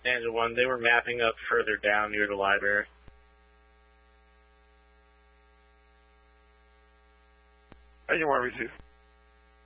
Angel 1, they were mapping up further down near the library. Agent 1 received.